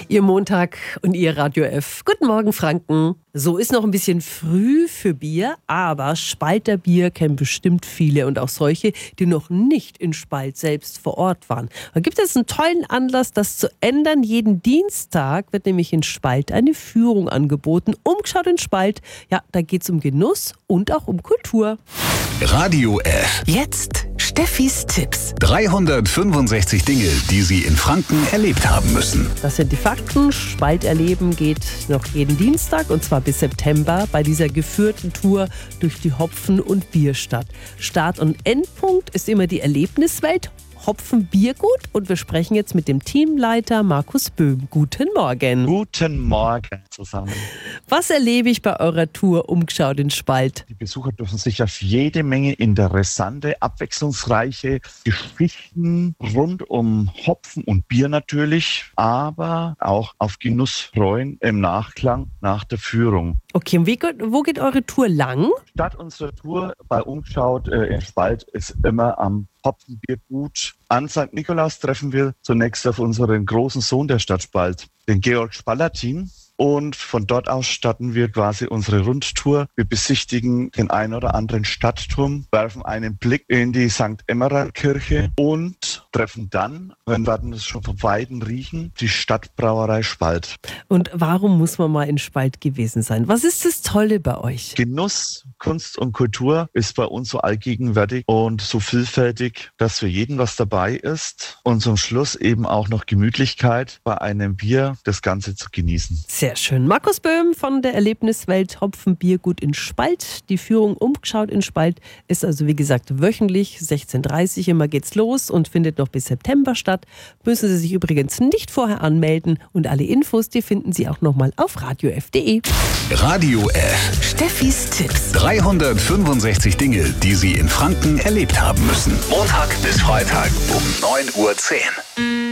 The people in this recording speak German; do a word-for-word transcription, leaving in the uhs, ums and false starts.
Ihr Montag und Ihr Radio F. Guten Morgen, Franken. So, ist noch ein bisschen früh für Bier, aber Spalter Bier kennen bestimmt viele und auch solche, die noch nicht in Spalt selbst vor Ort waren. Da gibt es einen tollen Anlass, das zu ändern. Jeden Dienstag wird nämlich in Spalt eine Führung angeboten. Umgeschaut in Spalt, ja, da geht es um Genuss und auch um Kultur. Radio F. Jetzt Steffis Tipps. dreihundertfünfundsechzig Dinge, die Sie in Franken erlebt haben müssen. Das sind die Fakten. Spalt erleben geht noch jeden Dienstag und zwar bis September bei dieser geführten Tour durch die Hopfen- und Bierstadt. Start- und Endpunkt ist immer die Erlebniswelt Hopfen-Biergut und wir sprechen jetzt mit dem Teamleiter Markus Böhm. Guten Morgen. Guten Morgen zusammen. Was erlebe ich bei eurer Tour Umgeschaut in Spalt? Die Besucher dürfen sich auf jede Menge interessante, abwechslungsreiche Geschichten rund um Hopfen und Bier natürlich, aber auch auf Genuss freuen im Nachklang nach der Führung. Okay, und wie, wo geht eure Tour lang? Statt unserer Tour bei Umgeschaut äh, in Spalt ist immer am Hopfenbiergut. An Sankt Nikolaus treffen wir zunächst auf unseren großen Sohn der Stadt Spalt, den Georg Spalatin. Und von dort aus starten wir quasi unsere Rundtour. Wir besichtigen den ein oder anderen Stadtturm, werfen einen Blick in die Sankt Emmerer-Kirche und treffen dann, wenn wir das schon vom Weiten riechen, die Stadtbrauerei Spalt. Und warum muss man mal in Spalt gewesen sein? Was ist das Tolle bei euch? Genuss, Kunst und Kultur ist bei uns so allgegenwärtig und so vielfältig, dass für jeden was dabei ist. Und zum Schluss eben auch noch Gemütlichkeit, bei einem Bier das Ganze zu genießen. Sehr schön. Markus Böhm von der Erlebniswelt Hopfen-Biergut in Spalt. Die Führung Umgeschaut in Spalt ist also wie gesagt wöchentlich, sechzehn Uhr dreißig immer geht's los und findet noch bis September statt. Müssen Sie sich übrigens nicht vorher anmelden und alle Infos, die finden Sie auch nochmal auf radio f punkt de. Radio F. Steffis Tipps. dreihundertfünfundsechzig Dinge, die Sie in Franken erlebt haben müssen. Montag bis Freitag um neun Uhr zehn.